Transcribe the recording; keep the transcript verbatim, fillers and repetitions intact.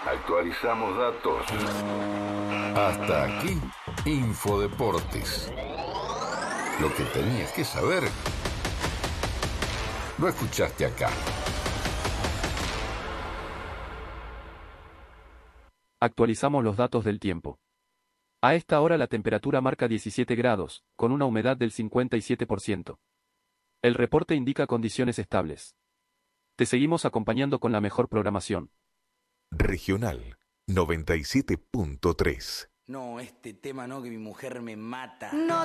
Actualizamos datos. Hasta aquí, Infodeportes. Lo que tenías que saber, lo escuchaste acá. Actualizamos los datos del tiempo. A esta hora la temperatura marca diecisiete grados, con una humedad del cincuenta y siete por ciento. El reporte indica condiciones estables. Te seguimos acompañando con la mejor programación. Regional noventa y siete punto tres. No, este tema no, que mi mujer me mata. No